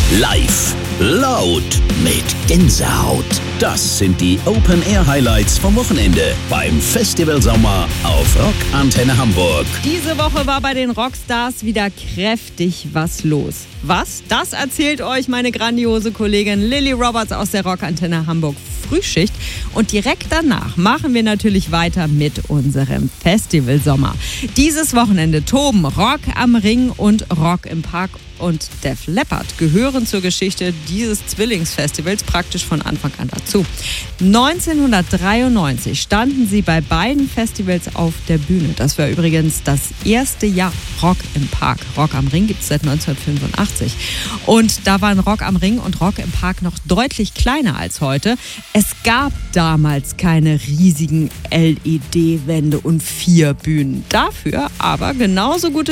Live, laut, mit Gänsehaut. Das sind die Open-Air-Highlights vom Wochenende beim Festival Sommer auf Rock Antenne Hamburg. Diese Woche war bei den Rockstars wieder kräftig was los. Was? Das erzählt euch meine grandiose Kollegin Lily Roberts aus der Rock Antenne Hamburg Frühschicht. Und direkt danach machen wir natürlich weiter mit unserem Festival Sommer. Dieses Wochenende toben Rock am Ring und Rock im Park und Def Leppard gehören zur Geschichte dieses Zwillingsfestivals praktisch von Anfang an dazu. 1993 standen sie bei beiden Festivals auf der Bühne. Das war übrigens das erste Jahr Rock im Park. Rock am Ring gibt es seit 1985. Und da waren Rock am Ring und Rock im Park noch deutlich kleiner als heute. Es gab damals keine riesigen LED-Wände und 4 Bühnen. Dafür aber genauso gute